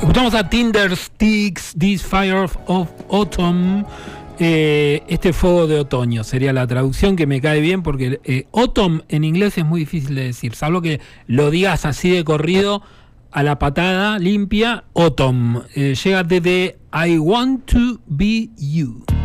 Escuchamos a Tindersticks, This Fire of Autumn. Este fuego de otoño sería la traducción, que me cae bien porque autumn en inglés es muy difícil de decir, salvo que lo digas así de corrido a la patada limpia. Autumn llega desde I Want to Be You.